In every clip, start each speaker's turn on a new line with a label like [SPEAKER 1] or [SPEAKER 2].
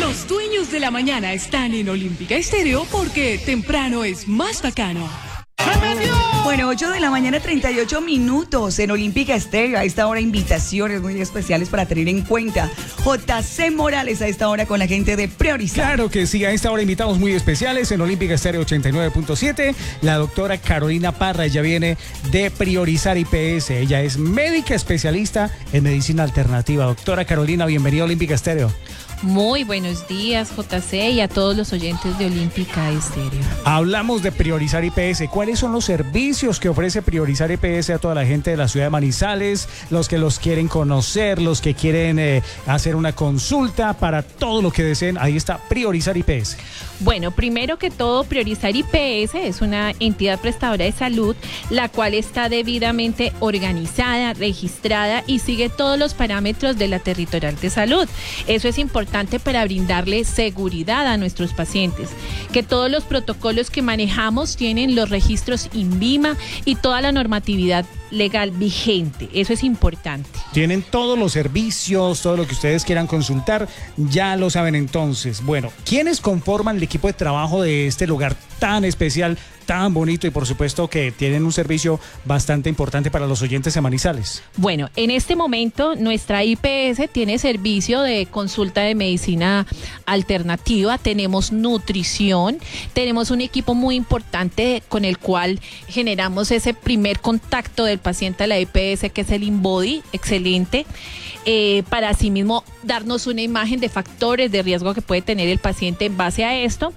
[SPEAKER 1] Los dueños de la mañana están en Olímpica Estéreo porque temprano es más bacano.
[SPEAKER 2] Bueno, 8 de la mañana, 38 minutos en Olímpica Estéreo. A esta hora invitaciones muy especiales para tener en cuenta. JC Morales a esta hora con la gente de Priorizar.
[SPEAKER 3] Claro que sí, a esta hora invitados muy especiales en Olímpica Estéreo 89.7. La doctora Carolina Parra, ella viene de Priorizar IPS. Ella es médica especialista en medicina alternativa. Doctora Carolina, bienvenida a Olímpica Estéreo.
[SPEAKER 4] Muy buenos días, JC, y a todos los oyentes de Olímpica Estéreo.
[SPEAKER 3] Hablamos de Priorizar IPS. ¿Cuáles son los servicios que ofrece Priorizar IPS a toda la gente de la ciudad de Manizales? Los que los quieren conocer, los que quieren hacer una consulta, para todo lo que deseen. Ahí está Priorizar IPS.
[SPEAKER 4] Bueno, primero que todo, Priorizar IPS es una entidad prestadora de salud, la cual está debidamente organizada, registrada y sigue todos los parámetros de la territorial de salud. Eso es importante para brindarle seguridad a nuestros pacientes, que todos los protocolos que manejamos tienen los registros INVIMA y toda la normatividad legal vigente. Eso es importante.
[SPEAKER 3] Tienen todos los servicios, todo lo que ustedes quieran consultar, ya lo saben entonces. Bueno, ¿quiénes conforman el equipo de trabajo de este lugar tan especial, tan bonito y por supuesto que tienen un servicio bastante importante para los oyentes de Manizales?
[SPEAKER 4] Bueno, en este momento nuestra IPS tiene servicio de consulta de medicina alternativa, tenemos nutrición, tenemos un equipo muy importante con el cual generamos ese primer contacto del paciente a la IPS, que es el InBody, excelente, para asimismo darnos una imagen de factores de riesgo que puede tener el paciente en base a esto.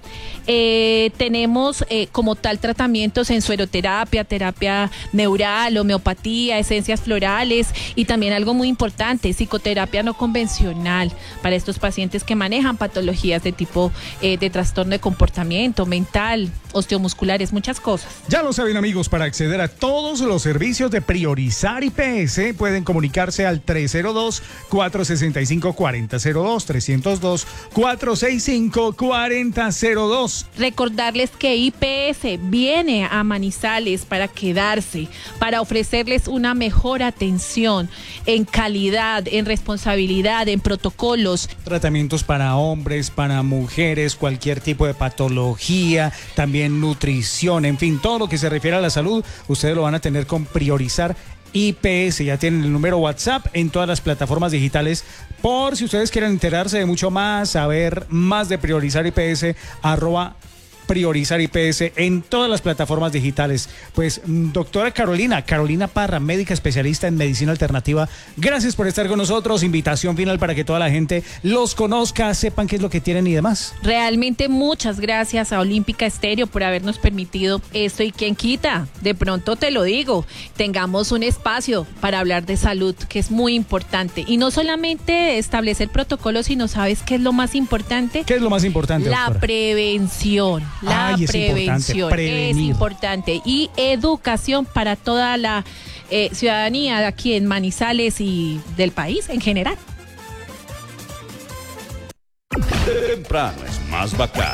[SPEAKER 4] Tenemos como tal tratamientos en sueroterapia, terapia neural, homeopatía, esencias florales y también algo muy importante, psicoterapia no convencional para estos pacientes que manejan patologías de tipo de trastorno de comportamiento mental, osteomusculares, muchas cosas.
[SPEAKER 3] Ya lo saben, amigos, para acceder a todos los servicios de Priorizar IPS pueden comunicarse al 302-465-4002, 302-465-4002.
[SPEAKER 4] Recordarles que IPS viene a Manizales para quedarse, para ofrecerles una mejor atención en calidad, en responsabilidad, en protocolos.
[SPEAKER 3] Tratamientos para hombres, para mujeres, cualquier tipo de patología, también nutrición, en fin, todo lo que se refiere a la salud, ustedes lo van a tener con Priorizar IPS. Ya tienen el número WhatsApp en todas las plataformas digitales, por si ustedes quieren enterarse de mucho más, saber más de Priorizar IPS, @Priorizar IPS en todas las plataformas digitales. Pues, doctora Carolina Parra, médica especialista en medicina alternativa, gracias por estar con nosotros. Invitación final para que toda la gente los conozca, sepan qué es lo que tienen y demás.
[SPEAKER 4] Realmente muchas gracias a Olímpica Estéreo por habernos permitido esto, y quien quita, de pronto te lo digo, tengamos un espacio para hablar de salud, que es muy importante, y no solamente establecer protocolos, sino ¿sabes qué es lo más importante?
[SPEAKER 3] ¿Qué es lo más importante,
[SPEAKER 4] La
[SPEAKER 3] doctora?
[SPEAKER 4] prevención. La prevención es importante, y educación para toda la ciudadanía de aquí en Manizales y del país en general.
[SPEAKER 5] Temprano es más bacán.